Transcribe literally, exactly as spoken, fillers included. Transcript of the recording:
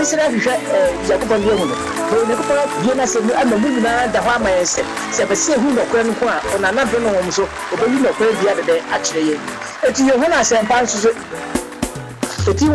sira hwehwe Jacob Ndiemu no ne ko pora die na se mu ama mu na da ho ama yese se be se hu no kora no ho a ona na do no wo so obeyi no kora bia de de a kire ye eti ye ho na se mpa nso so eti